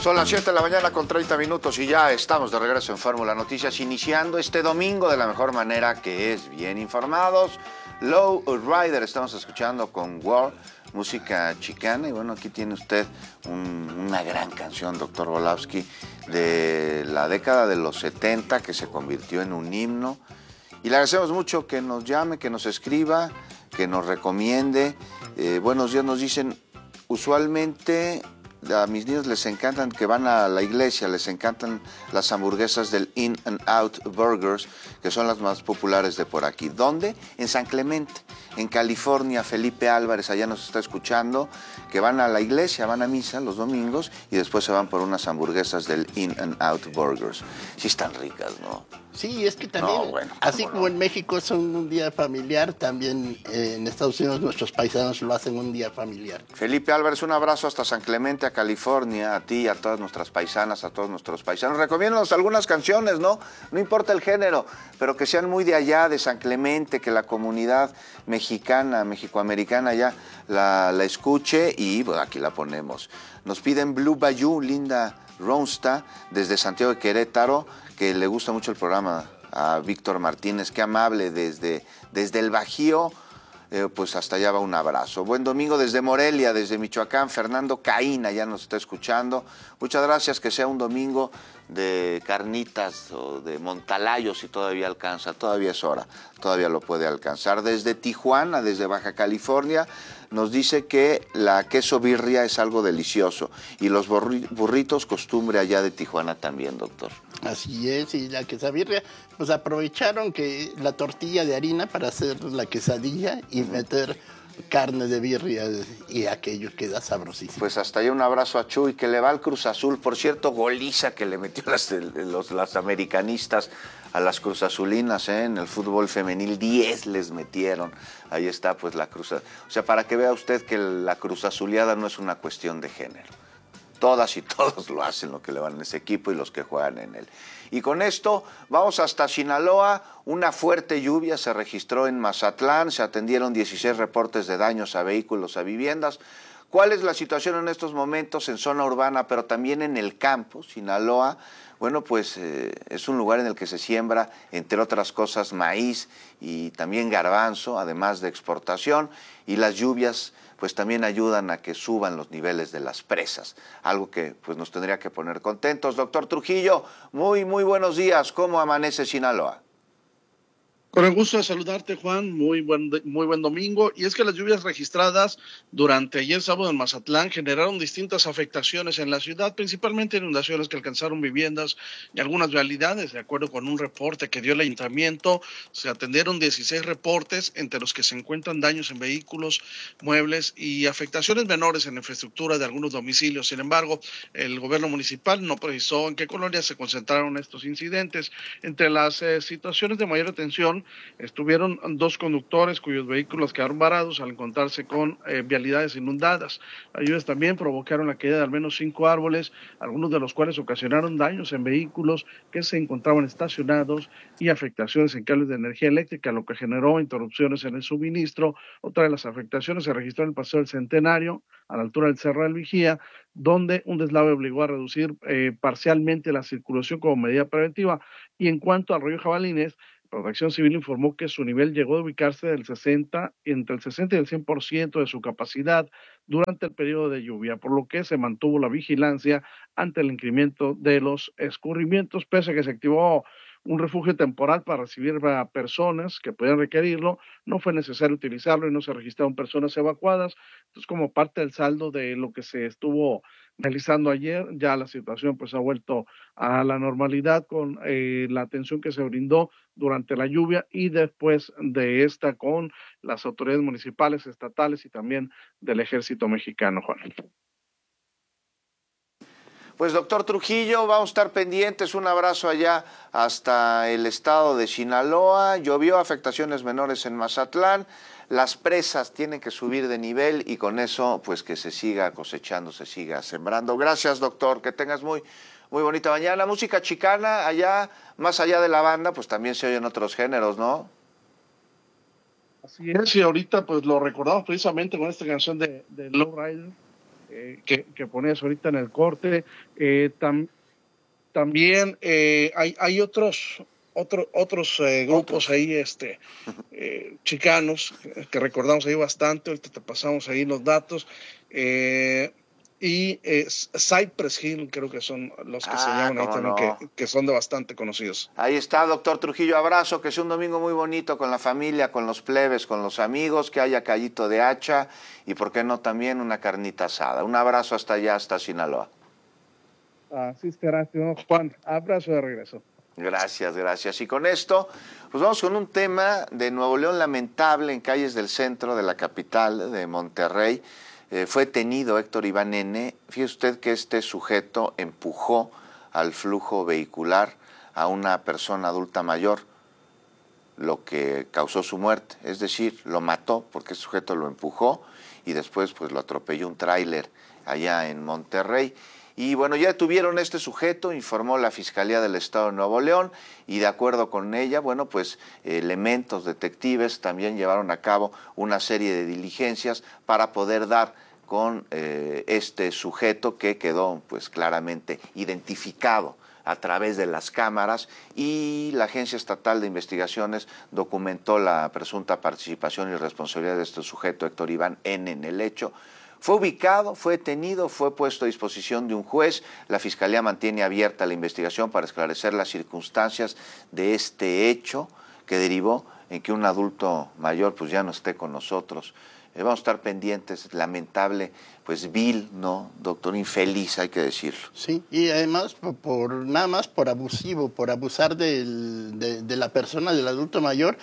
Son las 7 de la mañana con 30 minutos y ya estamos de regreso en Fórmula Noticias, iniciando este domingo de la mejor manera, que es bien informados. Low Rider estamos escuchando con War, música chicana. Y bueno, aquí tiene usted una gran canción, doctor Volowski, de la década de los 70, que se convirtió en un himno. Y le agradecemos mucho que nos llame, que nos escriba, que nos recomiende. Buenos días, nos dicen, usualmente a mis niños les encantan, que van a la iglesia, les encantan las hamburguesas del In-N-Out Burgers, que son las más populares de por aquí. ¿Dónde? En San Clemente, en California. Felipe Álvarez allá nos está escuchando, que van a la iglesia, van a misa los domingos y después se van por unas hamburguesas del In-N-Out Burgers. Sí están ricas, ¿no? Sí, es que también, no, bueno, así como en México son un día familiar, también en Estados Unidos nuestros paisanos lo hacen un día familiar. Felipe Álvarez, un abrazo hasta San Clemente, a California, a ti, a todas nuestras paisanas, a todos nuestros paisanos. Recomiéndanos algunas canciones, ¿no? No importa el género, pero que sean muy de allá, de San Clemente, que la comunidad mexicana, mexicoamericana ya la escuche y bueno, aquí la ponemos. Nos piden Blue Bayou, Linda Ronsta, desde Santiago de Querétaro, que le gusta mucho el programa, a Víctor Martínez, qué amable, desde el Bajío, pues hasta allá va un abrazo. Buen domingo desde Morelia, desde Michoacán, Fernando Caína ya nos está escuchando. Muchas gracias, que sea un domingo de carnitas o de Montalayos si todavía alcanza, todavía es hora, todavía lo puede alcanzar. Desde Tijuana, desde Baja California, nos dice que la queso birria es algo delicioso y los burritos, costumbre allá de Tijuana también, doctor. Así es, y la quesabirria, pues aprovecharon que la tortilla de harina para hacer la quesadilla y meter carne de birria y aquello queda sabrosísimo. Pues hasta allá un abrazo a Chuy, que le va al Cruz Azul. Por cierto, goliza que le metió las americanistas a las cruzazulinas, en el fútbol femenil, 10 les metieron. Ahí está pues la cruz. O sea, para que vea usted que la cruzazuleada no es una cuestión de género. Todas y todos lo hacen, lo que le van en ese equipo y los que juegan en él. Y con esto vamos hasta Sinaloa. Una fuerte lluvia se registró en Mazatlán, se atendieron 16 reportes de daños a vehículos, a viviendas. ¿Cuál es la situación en estos momentos en zona urbana, pero también en el campo? Sinaloa, bueno, pues es un lugar en el que se siembra, entre otras cosas, maíz y también garbanzo, además de exportación, y las lluvias pues también ayudan a que suban los niveles de las presas, algo que pues nos tendría que poner contentos. Doctor Trujillo, muy buenos días. ¿Cómo amanece Sinaloa? Con el gusto de saludarte, Juan, muy buen domingo. Y es que las lluvias registradas durante ayer sábado en Mazatlán generaron distintas afectaciones en la ciudad, principalmente inundaciones que alcanzaron viviendas y algunas vialidades. De acuerdo con un reporte que dio el ayuntamiento, se atendieron 16 reportes, entre los que se encuentran daños en vehículos, muebles y afectaciones menores en la infraestructura de algunos domicilios. Sin embargo, el gobierno municipal no precisó en qué colonias se concentraron estos incidentes. Entre las situaciones de mayor atención estuvieron 2 conductores cuyos vehículos quedaron varados al encontrarse con vialidades inundadas. Las lluvias también provocaron la caída de al menos 5 árboles, algunos de los cuales ocasionaron daños en vehículos que se encontraban estacionados y afectaciones en cables de energía eléctrica, lo que generó interrupciones en el suministro. Otra de las afectaciones se registró en el Paseo del Centenario, a la altura del Cerro del Vigía, donde un deslave obligó a reducir parcialmente la circulación como medida preventiva. Y en cuanto al río Jabalines, Protección Civil informó que su nivel llegó a ubicarse entre el 60 y el 100% de su capacidad durante el periodo de lluvia, por lo que se mantuvo la vigilancia ante el incremento de los escurrimientos, pese a que se activó un refugio temporal para recibir a personas que podían requerirlo. No fue necesario utilizarlo y no se registraron personas evacuadas. Entonces, como parte del saldo de lo que se estuvo realizando ayer, ya la situación pues ha vuelto a la normalidad con la atención que se brindó durante la lluvia y después de esta con las autoridades municipales, estatales y también del Ejército Mexicano, Juan. Pues doctor Trujillo, vamos a estar pendientes. Un abrazo allá hasta el estado de Sinaloa. Llovió, afectaciones menores en Mazatlán. Las presas tienen que subir de nivel y con eso pues que se siga cosechando, se siga sembrando. Gracias, doctor, que tengas muy bonita mañana. Música chicana allá, más allá de la banda, pues también se oyen otros géneros, ¿no? Así es, y ahorita pues lo recordamos precisamente con esta canción de Low Rider. que ponías ahorita en el corte. También hay otros grupos ahí, chicanos, que recordamos ahí bastante. Ahorita te pasamos ahí los datos. Y Cypress Hill, creo que son los que se llaman ahí también, no, que son de bastante conocidos. Ahí está, doctor Trujillo, abrazo, que sea un domingo muy bonito con la familia, con los plebes, con los amigos, que haya callito de hacha y, por qué no, también una carnita asada. Un abrazo hasta allá, hasta Sinaloa. Así será, Juan. Abrazo de regreso. Gracias, gracias. Y con esto, pues vamos con un tema de Nuevo León lamentable en calles del centro de la capital de Monterrey. Fue detenido Héctor Iván N. Fíjese usted que este sujeto empujó al flujo vehicular a una persona adulta mayor, lo que causó su muerte. Es decir, lo mató porque el sujeto lo empujó y después pues lo atropelló un tráiler allá en Monterrey. Y bueno, ya detuvieron a este sujeto, informó la Fiscalía del Estado de Nuevo León, y de acuerdo con ella, bueno, pues elementos detectives también llevaron a cabo una serie de diligencias para poder dar con este sujeto que quedó pues claramente identificado a través de las cámaras, y la Agencia Estatal de Investigaciones documentó la presunta participación y responsabilidad de este sujeto, Héctor Iván N., en el hecho. Fue ubicado, fue detenido, fue puesto a disposición de un juez. La Fiscalía mantiene abierta la investigación para esclarecer las circunstancias de este hecho que derivó en que un adulto mayor pues ya no esté con nosotros. Vamos a estar pendientes, lamentable, pues vil, ¿no, doctor? Infeliz, hay que decirlo. Sí, y además nada más por abusivo, por abusar de la persona, del adulto mayor.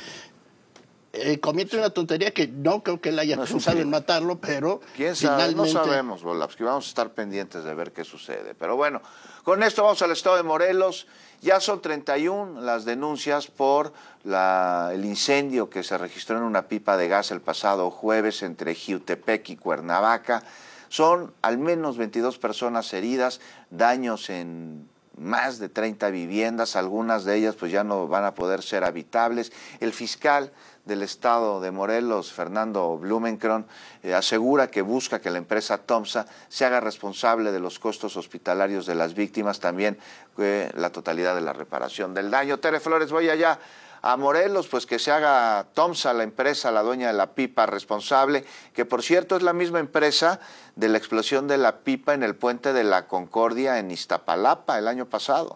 Comete una tontería que no creo que él haya pensado en matarlo, pero ¿quién sabe? Finalmente... No sabemos, Volapsky, vamos a estar pendientes de ver qué sucede. Pero bueno, con esto vamos al estado de Morelos. Ya son 31 las denuncias por el incendio que se registró en una pipa de gas el pasado jueves entre Jiutepec y Cuernavaca. Son al menos 22 personas heridas, daños en más de 30 viviendas, algunas de ellas pues ya no van a poder ser habitables. El fiscal del estado de Morelos, Fernando Blumenkron, asegura que busca que la empresa TOMSA se haga responsable de los costos hospitalarios de las víctimas, también la totalidad de la reparación del daño. Tere Flores, voy allá a Morelos, pues que se haga TOMSA, la empresa, la dueña de la pipa, responsable, que por cierto es la misma empresa de la explosión de la pipa en el puente de la Concordia en Iztapalapa el año pasado.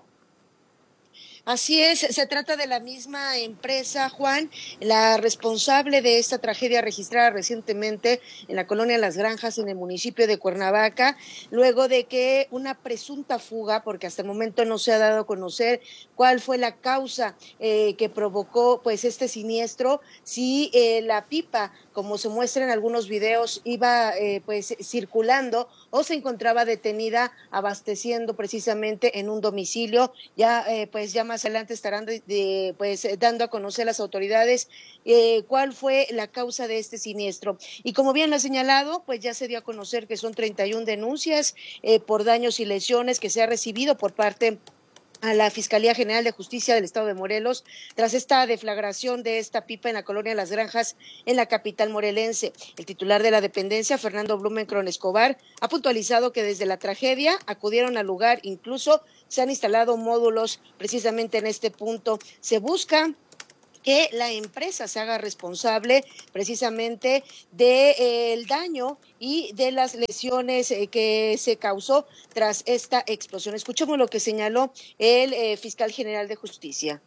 Así es, se trata de la misma empresa, Juan, la responsable de esta tragedia registrada recientemente en la colonia Las Granjas, en el municipio de Cuernavaca, luego de que una presunta fuga, porque hasta el momento no se ha dado a conocer cuál fue la causa que provocó pues este siniestro, si la pipa, como se muestra en algunos videos, iba pues circulando o se encontraba detenida abasteciendo precisamente en un domicilio. Ya pues ya más adelante estarán pues dando a conocer a las autoridades cuál fue la causa de este siniestro. Y como bien lo ha señalado, pues ya se dio a conocer que son 31 denuncias por daños y lesiones que se ha recibido por parte a la Fiscalía General de Justicia del Estado de Morelos tras esta deflagración de esta pipa en la colonia Las Granjas en la capital morelense. El titular de la dependencia, Fernando Blumenkron Escobar, ha puntualizado que desde la tragedia acudieron al lugar, incluso se han instalado módulos precisamente en este punto. Se busca que la empresa se haga responsable precisamente del daño y de las lesiones que se causó tras esta explosión. Escuchemos lo que señaló el fiscal general de justicia.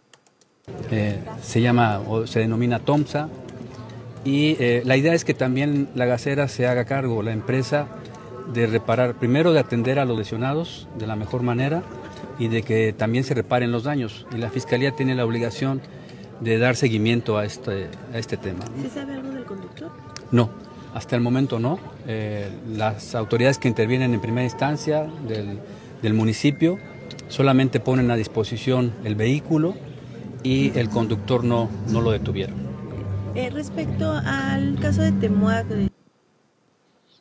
Se llama o se denomina TOMSA, y la idea es que también la gasera se haga cargo, la empresa, de reparar, primero de atender a los lesionados de la mejor manera y de que también se reparen los daños. Y la Fiscalía tiene la obligación de dar seguimiento a este tema. ¿Se sabe algo del conductor? No, hasta el momento no. Las autoridades que intervienen en primera instancia del municipio solamente ponen a disposición el vehículo y el conductor no lo detuvieron. Respecto al caso de Temuac...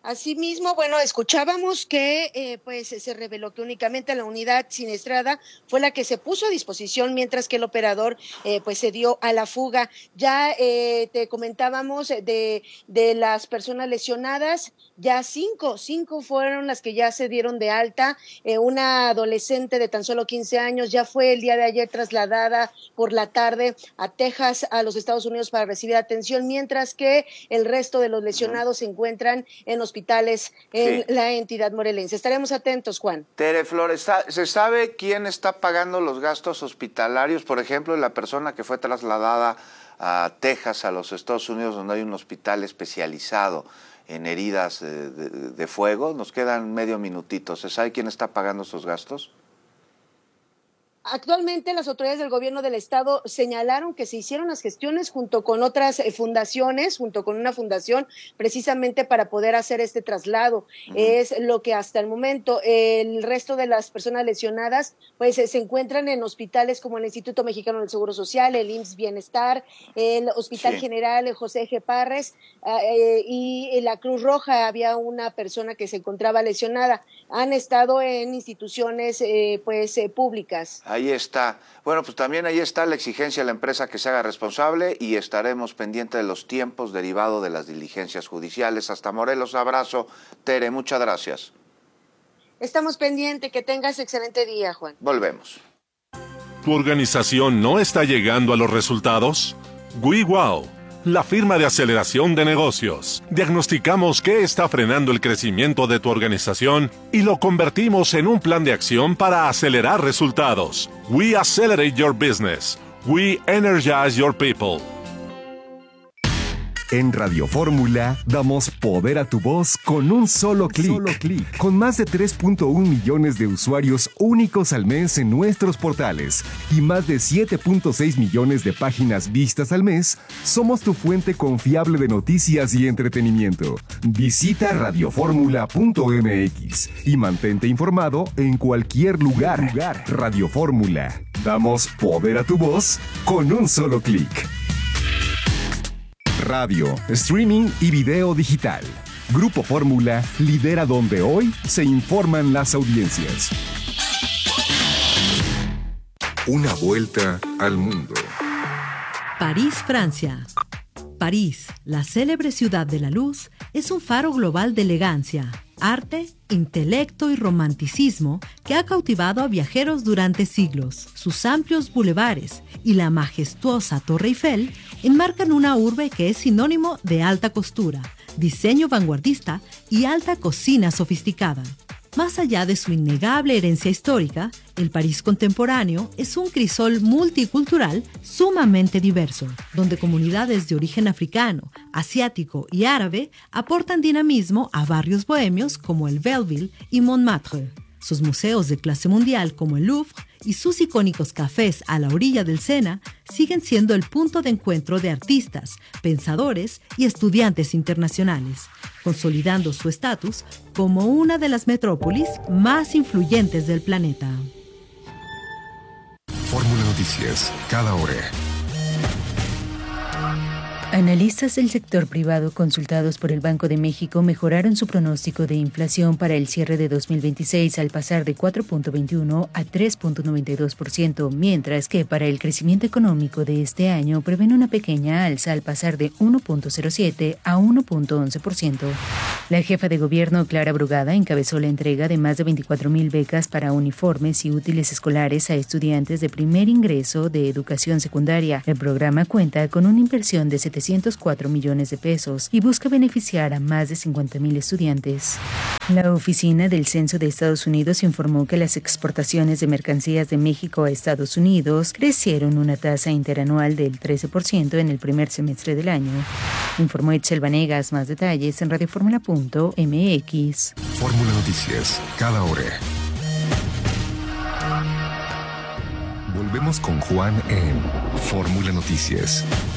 Asimismo, bueno, escuchábamos que pues se reveló que únicamente la unidad siniestrada fue la que se puso a disposición, mientras que el operador pues se dio a la fuga. Ya te comentábamos de las personas lesionadas, ya cinco fueron las que ya se dieron de alta. Una adolescente de tan solo 15 años ya fue el día de ayer trasladada por la tarde a Texas, a los Estados Unidos, para recibir atención, mientras que el resto de los lesionados se encuentran en hospitales en la entidad morelense. Estaremos atentos, Juan. Tere Flores, ¿se sabe quién está pagando los gastos hospitalarios? Por ejemplo, la persona que fue trasladada a Texas, a los Estados Unidos, donde hay un hospital especializado en heridas de fuego. Nos quedan medio minutito. ¿Se sabe quién está pagando esos gastos? Actualmente las autoridades del gobierno del estado señalaron que se hicieron las gestiones junto con otras fundaciones, junto con una fundación, precisamente para poder hacer este traslado. Es lo que hasta el momento. El resto de las personas lesionadas pues se encuentran en hospitales como el Instituto Mexicano del Seguro Social, el IMSS Bienestar, el Hospital General José G. Parres y la Cruz Roja. Había una persona que se encontraba lesionada. Han estado en instituciones públicas. Ahí está. Bueno, pues también ahí está la exigencia de la empresa que se haga responsable y estaremos pendientes de los tiempos derivados de las diligencias judiciales. Hasta Morelos, abrazo. Tere, muchas gracias. Estamos pendientes. Que tengas excelente día, Juan. Volvemos. ¿Tu organización no está llegando a los resultados? WeWow, la firma de aceleración de negocios. Diagnosticamos qué está frenando el crecimiento de tu organización y lo convertimos en un plan de acción para acelerar resultados. We accelerate your business. We energize your people. En Radio Fórmula damos poder a tu voz con un solo clic. Con más de 3.1 millones de usuarios únicos al mes en nuestros portales y más de 7.6 millones de páginas vistas al mes, somos tu fuente confiable de noticias y entretenimiento. Visita radioformula.mx y mantente informado en cualquier lugar. Radio Fórmula. Damos poder a tu voz con un solo clic. Radio, streaming y video digital. Grupo Fórmula lidera donde hoy se informan las audiencias. Una vuelta al mundo. París, Francia. París, la célebre ciudad de la luz, es un faro global de elegancia, arte, intelecto y romanticismo que ha cautivado a viajeros durante siglos. Sus amplios bulevares y la majestuosa Torre Eiffel enmarcan una urbe que es sinónimo de alta costura, diseño vanguardista y alta cocina sofisticada. Más allá de su innegable herencia histórica, el París contemporáneo es un crisol multicultural sumamente diverso, donde comunidades de origen africano, asiático y árabe aportan dinamismo a barrios bohemios como el Belleville y Montmartre. Sus museos de clase mundial como el Louvre y sus icónicos cafés a la orilla del Sena siguen siendo el punto de encuentro de artistas, pensadores y estudiantes internacionales, consolidando su estatus como una de las metrópolis más influyentes del planeta. Fórmula Noticias, cada hora. Analistas del sector privado consultados por el Banco de México mejoraron su pronóstico de inflación para el cierre de 2026 al pasar de 4.21 a 3.92%, mientras que para el crecimiento económico de este año prevén una pequeña alza al pasar de 1.07 a 1.11%. La jefa de gobierno, Clara Brugada, encabezó la entrega de más de 24,000 becas para uniformes y útiles escolares a estudiantes de primer ingreso de educación secundaria. El programa cuenta con una inversión de 704 millones de pesos y busca beneficiar a más de 50,000 estudiantes. La Oficina del Censo de Estados Unidos informó que las exportaciones de mercancías de México a Estados Unidos crecieron una tasa interanual del 13% en el primer semestre del año. Informó Itzel Vanegas. Más detalles en radioformula.mx. Fórmula Noticias, cada hora. Volvemos con Juan en Fórmula Noticias.